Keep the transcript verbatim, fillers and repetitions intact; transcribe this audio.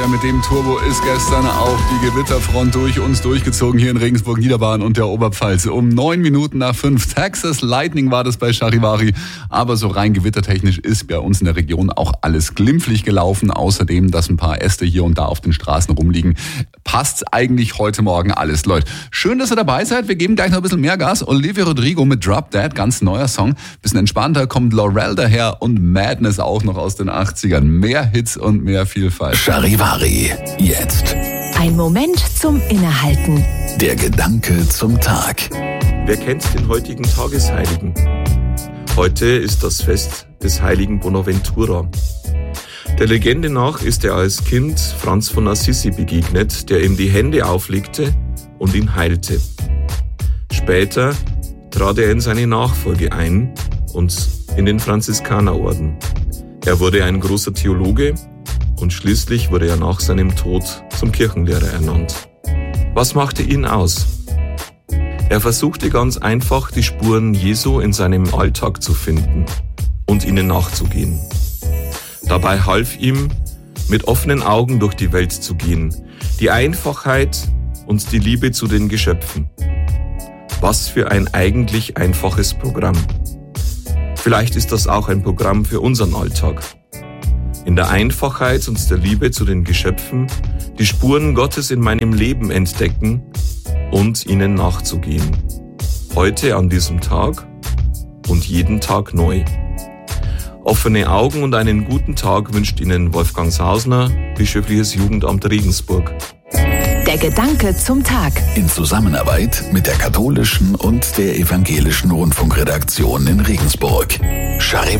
ja, mit dem Turbo ist gestern auch die Gewitterfront durch uns durchgezogen hier in Regensburg, Niederbayern und der Oberpfalz. Um neun Minuten nach fünf. Texas Lightning war das bei Charivari. Aber so rein gewittertechnisch ist bei uns in der Region auch alles glimpflich gelaufen. Außerdem, dass ein paar Äste hier und da auf den Straßen rumliegen. Passt eigentlich heute Morgen alles, Leute. Schön, dass ihr dabei seid. Wir geben gleich noch ein bisschen mehr Gas. Olivia Rodrigo mit Drop Dead, ganz neuer Song. Bisschen entspannter kommt Laurel daher und Madness auch noch aus den achtzigern. Mehr Hits und mehr Vielfalt. Charivari, jetzt. Ein Moment zum Innehalten. Der Gedanke zum Tag. Wer kennt den heutigen Tagesheiligen? Heute ist das Fest des heiligen Bonaventura. Der Legende nach ist er als Kind Franz von Assisi begegnet, der ihm die Hände auflegte und ihn heilte. Später trat er in seine Nachfolge ein und in den Franziskanerorden. Er wurde ein großer Theologe und schließlich wurde er nach seinem Tod zum Kirchenlehrer ernannt. Was machte ihn aus? Er versuchte ganz einfach, die Spuren Jesu in seinem Alltag zu finden und ihnen nachzugehen. Dabei half ihm, mit offenen Augen durch die Welt zu gehen, die Einfachheit und die Liebe zu den Geschöpfen. Was für ein eigentlich einfaches Programm. Vielleicht ist das auch ein Programm für unseren Alltag. In der Einfachheit und der Liebe zu den Geschöpfen die Spuren Gottes in meinem Leben entdecken und ihnen nachzugehen. Heute an diesem Tag und jeden Tag neu. Offene Augen und einen guten Tag wünscht Ihnen Wolfgang Sausner, Bischöfliches Jugendamt Regensburg. Der Gedanke zum Tag. In Zusammenarbeit mit der katholischen und der evangelischen Rundfunkredaktion in Regensburg. Charivari.